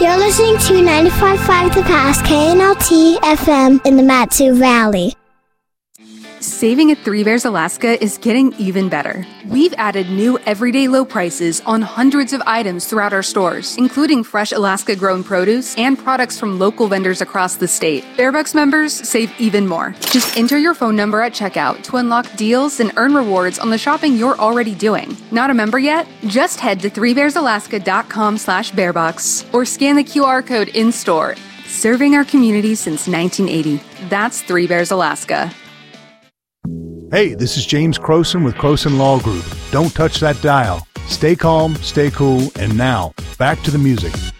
You're listening to 95.5 The Pass, KNLT FM in the Mat-Su Valley. Saving at Three Bears Alaska is getting even better. We've added new everyday low prices on hundreds of items throughout our stores, including fresh Alaska-grown produce and products from local vendors across the state. Bearbucks members save even more. Just enter your phone number at checkout to unlock deals and earn rewards on the shopping you're already doing. Not a member yet? Just head to threebearsalaska.com/bearbucks or scan the QR code in-store. Serving our community since 1980. That's Three Bears Alaska. Hey, this is James Croson with Croson Law Group. Don't touch that dial. Stay calm, stay cool, and now, back to the music.